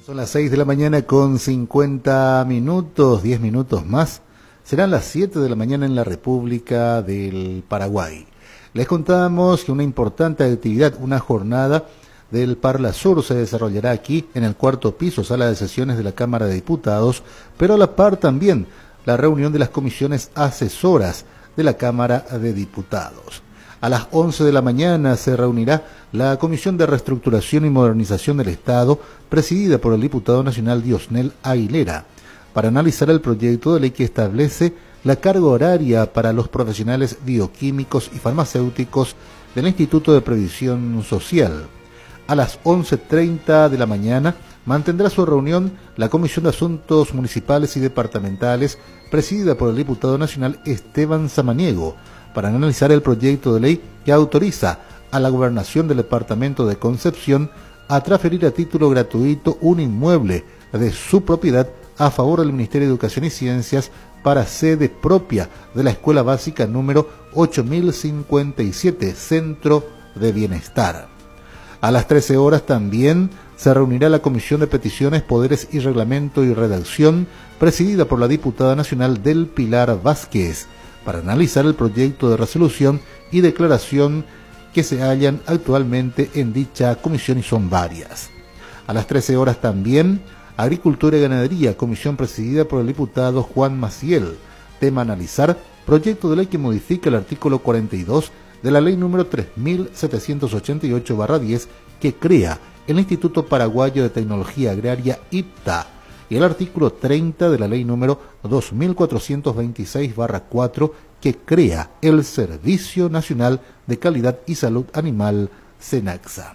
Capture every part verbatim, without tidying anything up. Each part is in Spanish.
Son las seis de la mañana con cincuenta minutos, diez minutos más. Serán las siete de la mañana en la República del Paraguay. Les contamos que una importante actividad, una jornada del Parlasur se desarrollará aquí en el cuarto piso, sala de sesiones de la Cámara de Diputados, pero a la par también la reunión de las comisiones asesoras de la Cámara de Diputados. A las once de la mañana se reunirá la Comisión de Reestructuración y Modernización del Estado, presidida por el diputado nacional Diosnel Aguilera, para analizar el proyecto de ley que establece la carga horaria para los profesionales bioquímicos y farmacéuticos del Instituto de Previsión Social. A las once treinta de la mañana mantendrá su reunión la Comisión de Asuntos Municipales y Departamentales, presidida por el diputado nacional Esteban Samaniego, para analizar el proyecto de ley que autoriza a la Gobernación del Departamento de Concepción a transferir a título gratuito un inmueble de su propiedad a favor del Ministerio de Educación y Ciencias para sede propia de la Escuela Básica número ocho mil cincuenta y siete, Centro de Bienestar. A las trece horas también se reunirá la Comisión de Peticiones, Poderes y Reglamento y Redacción, presidida por la diputada nacional Del Pilar Vázquez, para analizar el proyecto de resolución y declaración que se hallan actualmente en dicha comisión, y son varias. A las trece horas también, Agricultura y Ganadería, comisión presidida por el diputado Juan Maciel, tema analizar proyecto de ley que modifica el artículo cuarenta y dos de la ley número tres mil setecientos ochenta y ocho barra diez, que crea el Instituto Paraguayo de Tecnología Agraria I P T A, y el artículo treinta de la ley número dos mil cuatrocientos veintiséis barra cuatro, que crea el Servicio Nacional de Calidad y Salud Animal, SENACSA.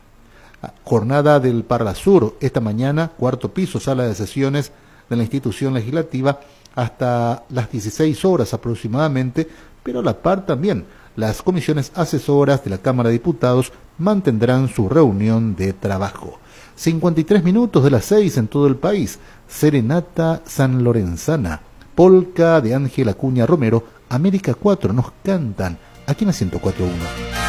Jornada del Parlasur esta mañana, cuarto piso, sala de sesiones de la institución legislativa, hasta las dieciséis horas aproximadamente, pero a la par también las comisiones asesoras de la Cámara de Diputados mantendrán su reunión de trabajo. cincuenta y tres minutos de las seis en todo el país. Serenata sanlorenzana, polca de Ángel Acuña Romero, América cuatro, nos cantan aquí en la ciento cuatro punto uno.